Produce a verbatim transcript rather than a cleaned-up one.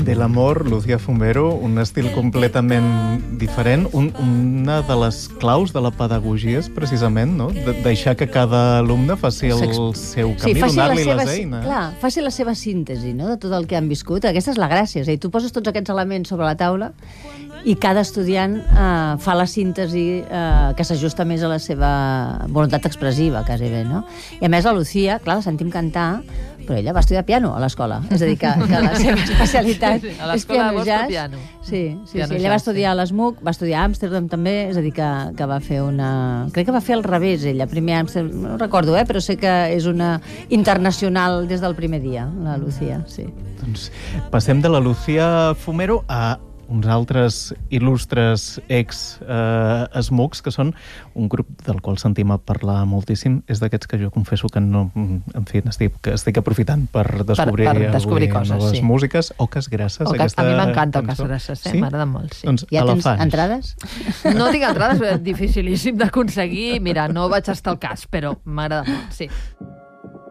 de l'amor, Lucía Fumero, un estil completament diferent. Un, una de les claus de la pedagogia és precisament, no?, de deixar que cada alumne faci el seu camí, sí, donar-li seva, les eines. Clar, faci la seva síntesi, no?, de tot el que han viscut. Aquesta és la gràcia. És a dir, tu poses tots aquests elements sobre la taula i cada estudiant eh, fa la síntesi eh, que s'ajusta més a la seva voluntat expressiva, quasi bé, no? I a més, la Lucía, clar, la sentim cantar, però ella va estudiar piano a l'escola. És a dir, que, que la seva especialitat sí, sí, a és piano i jazz. Piano. Sí, sí, piano sí. Ella va estudiar a l'ESMUC, va estudiar a Amsterdam també, és a dir, que, que va fer una... Crec que va fer al revés, ella. Primer a Amsterdam, no recordo, eh, però sé que és una internacional des del primer dia, la Lucía, sí. Doncs passem de la Lucía Fumero a uns altres il·lustres ex-SMUCs, eh, que són un grup del qual sentim a parlar moltíssim. És d'aquests que jo confesso que no... En fi, estic, que estic aprofitant per descobrir, per, per descobrir avui coses, noves sí. músiques. Oques Grasses. Oques, aquesta a mi m'encanta Oques cançó. Grasses, eh? Sí? M'agrada molt, sí. Doncs ja tens elefants. entrades? No tinc entrades, és dificilíssim d'aconseguir. Mira, no vaig estar al cas, però m'agrada molt, sí.